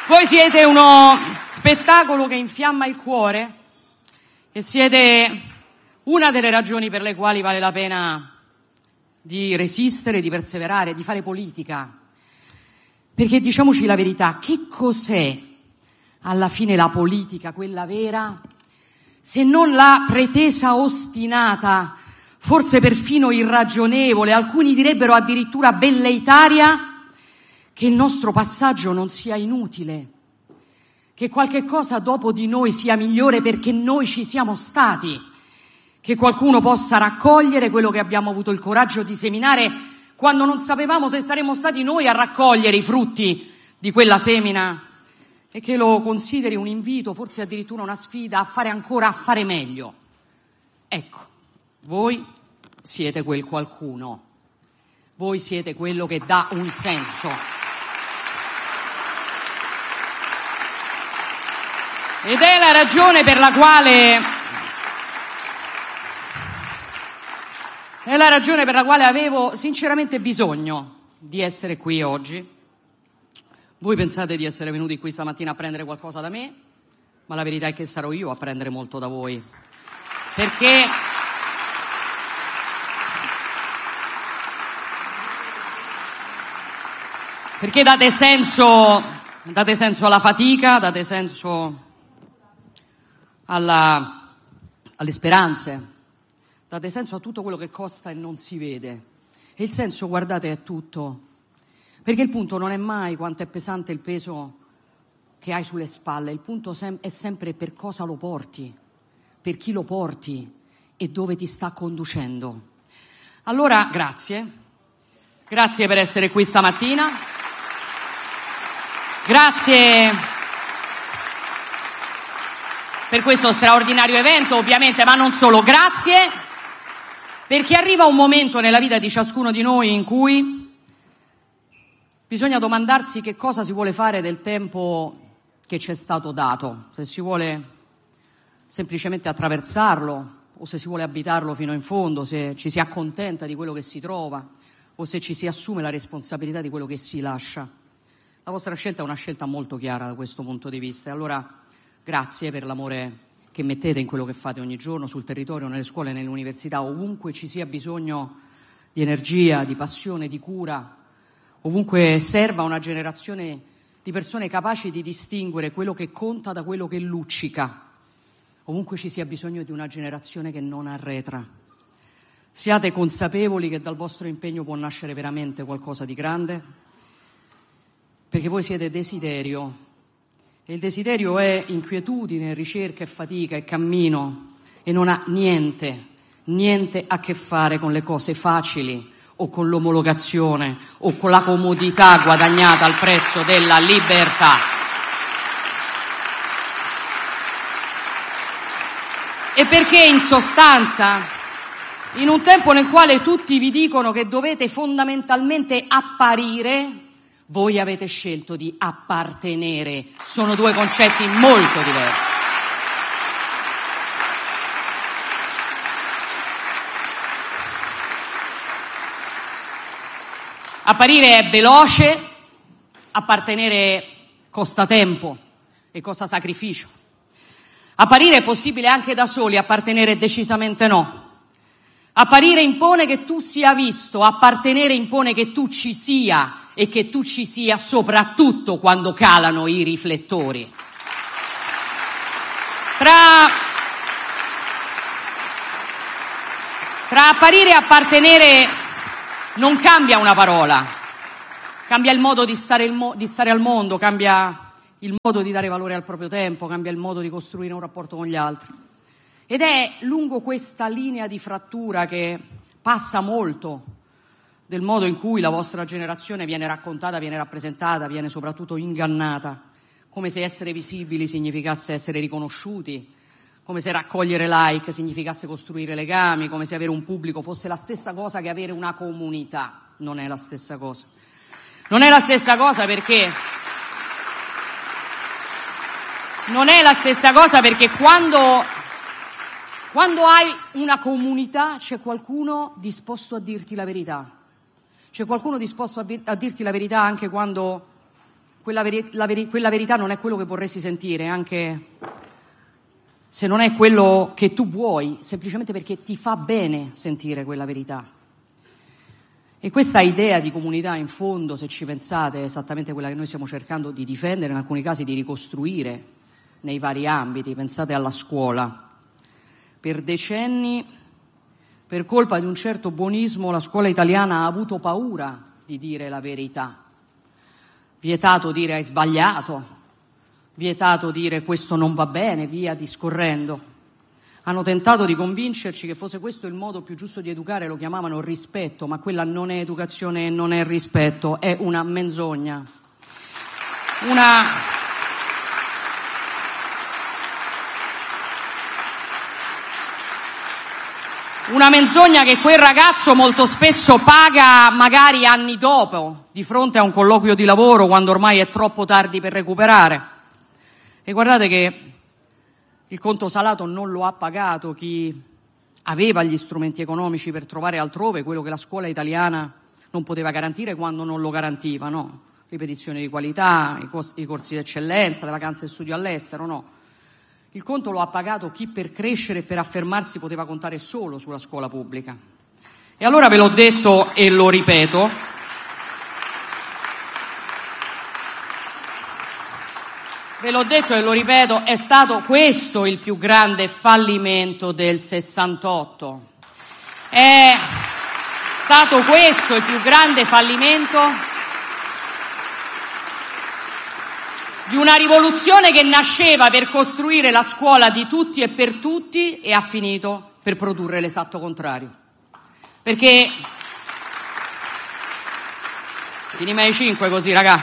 Voi siete uno spettacolo che infiamma il cuore e siete una delle ragioni per le quali vale la pena di resistere, di perseverare, di fare politica. Perché diciamoci la verità, che cos'è alla fine la politica, quella vera, se non la pretesa ostinata, forse perfino irragionevole, alcuni direbbero addirittura velleitaria, che il nostro passaggio non sia inutile, che qualche cosa dopo di noi sia migliore perché noi ci siamo stati, che qualcuno possa raccogliere quello che abbiamo avuto il coraggio di seminare quando non sapevamo se saremmo stati noi a raccogliere i frutti di quella semina, e che lo consideri un invito, forse addirittura una sfida a fare ancora, a fare meglio. Ecco, voi siete quel qualcuno, voi siete quello che dà un senso. Ed è la ragione per la quale avevo sinceramente bisogno di essere qui oggi. Voi pensate di essere venuti qui stamattina a prendere qualcosa da me, ma la verità è che sarò io a prendere molto da voi. Perché date senso alla fatica, date senso alle speranze, date senso a tutto quello che costa e non si vede. E il senso, guardate, è tutto. Perché il punto non è mai quanto è pesante il peso che hai sulle spalle, il punto è sempre per cosa lo porti, per chi lo porti e dove ti sta conducendo. Allora, grazie per essere qui stamattina, grazie per questo straordinario evento, ovviamente, ma non solo, grazie perché arriva un momento nella vita di ciascuno di noi in cui bisogna domandarsi che cosa si vuole fare del tempo che ci è stato dato, se si vuole semplicemente attraversarlo o se si vuole abitarlo fino in fondo, se ci si accontenta di quello che si trova o se ci si assume la responsabilità di quello che si lascia. La vostra scelta è una scelta molto chiara da questo punto di vista. E allora grazie per l'amore che mettete in quello che fate ogni giorno sul territorio, nelle scuole, nelle università, ovunque ci sia bisogno di energia, di passione, di cura, ovunque serva una generazione di persone capaci di distinguere quello che conta da quello che luccica, ovunque ci sia bisogno di una generazione che non arretra. Siate consapevoli che dal vostro impegno può nascere veramente qualcosa di grande, perché voi siete desiderio, e il desiderio è inquietudine, ricerca e fatica e cammino, e non ha niente a che fare con le cose facili o con l'omologazione o con la comodità guadagnata al prezzo della libertà. E perché in sostanza, in un tempo nel quale tutti vi dicono che dovete fondamentalmente apparire, voi avete scelto di appartenere. Sono due concetti molto diversi. Apparire è veloce, appartenere costa tempo e costa sacrificio. Apparire è possibile anche da soli, appartenere decisamente no. Apparire impone che tu sia visto, appartenere impone che tu ci sia e che tu ci sia soprattutto quando calano i riflettori. Tra apparire e appartenere non cambia una parola, cambia il modo di stare al mondo, cambia il modo di dare valore al proprio tempo, cambia il modo di costruire un rapporto con gli altri. Ed è lungo questa linea di frattura che passa molto del modo in cui la vostra generazione viene raccontata, viene rappresentata, viene soprattutto ingannata, come se essere visibili significasse essere riconosciuti, come se raccogliere like significasse costruire legami, come se avere un pubblico fosse la stessa cosa che avere una comunità. Non è la stessa cosa. Non è la stessa cosa perché quando hai una comunità c'è qualcuno disposto a dirti la verità. C'è qualcuno disposto a dirti la verità anche quando quella verità non è quello che vorresti sentire, anche se non è quello che tu vuoi, semplicemente perché ti fa bene sentire quella verità. E questa idea di comunità, in fondo, se ci pensate, è esattamente quella che noi stiamo cercando di difendere, in alcuni casi di ricostruire nei vari ambiti. Pensate alla scuola. Per decenni, per colpa di un certo buonismo, la scuola italiana ha avuto paura di dire la verità. Vietato dire hai sbagliato, vietato dire questo non va bene, via discorrendo. Hanno tentato di convincerci che fosse questo il modo più giusto di educare, lo chiamavano rispetto, ma quella non è educazione e non è rispetto, è una menzogna. Una menzogna che quel ragazzo molto spesso paga magari anni dopo, di fronte a un colloquio di lavoro, quando ormai è troppo tardi per recuperare. E guardate che il conto salato non lo ha pagato chi aveva gli strumenti economici per trovare altrove quello che la scuola italiana non poteva garantire quando non lo garantiva, no? Ripetizione di qualità, i corsi d'eccellenza, le vacanze di studio all'estero, no? Il conto lo ha pagato chi per crescere e per affermarsi poteva contare solo sulla scuola pubblica. E allora ve l'ho detto e lo ripeto, è stato questo il più grande fallimento del 68. È stato questo il più grande fallimento di una rivoluzione che nasceva per costruire la scuola di tutti e per tutti e ha finito per produrre l'esatto contrario. Perché finiamo ai 5 così, raga.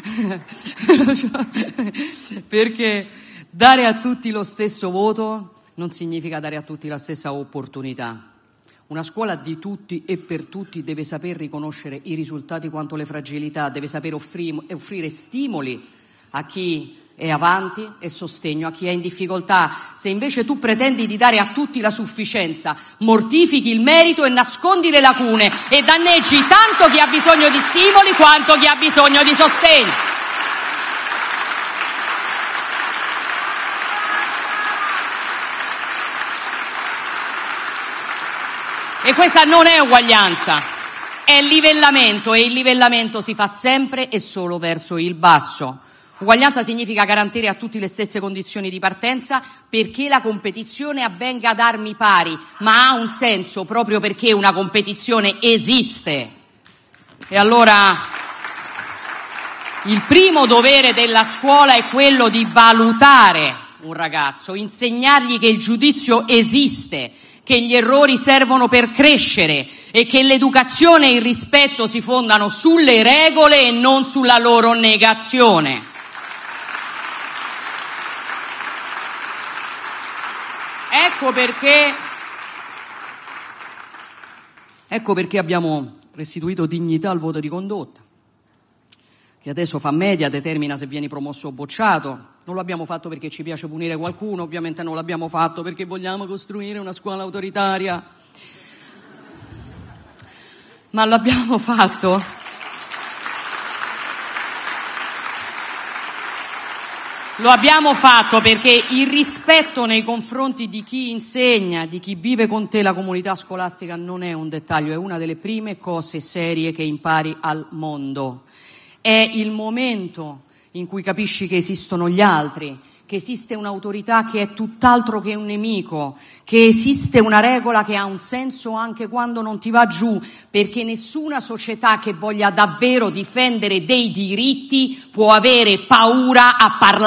Perché dare a tutti lo stesso voto non significa dare a tutti la stessa opportunità. Una scuola di tutti e per tutti deve saper riconoscere i risultati quanto le fragilità, deve saper offrire stimoli a chi è avanti e sostegno a chi è in difficoltà. Se invece tu pretendi di dare a tutti la sufficienza, mortifichi il merito e nascondi le lacune e danneggi tanto chi ha bisogno di stimoli quanto chi ha bisogno di sostegno. E questa non è uguaglianza, è livellamento, e il livellamento si fa sempre e solo verso il basso. Uguaglianza significa garantire a tutti le stesse condizioni di partenza perché la competizione avvenga ad armi pari, ma ha un senso proprio perché una competizione esiste. E allora il primo dovere della scuola è quello di valutare un ragazzo, insegnargli che il giudizio esiste, che gli errori servono per crescere e che l'educazione e il rispetto si fondano sulle regole e non sulla loro negazione. Ecco perché abbiamo restituito dignità al voto di condotta, che adesso fa media, determina se vieni promosso o bocciato. Non lo abbiamo fatto perché ci piace punire qualcuno, ovviamente non l'abbiamo fatto perché vogliamo costruire una scuola autoritaria, ma l'abbiamo fatto perché il rispetto nei confronti di chi insegna, di chi vive con te la comunità scolastica non è un dettaglio, è una delle prime cose serie che impari al mondo. È il momento in cui capisci che esistono gli altri, che esiste un'autorità che è tutt'altro che un nemico, che esiste una regola che ha un senso anche quando non ti va giù, perché nessuna società che voglia davvero difendere dei diritti può avere paura a parlare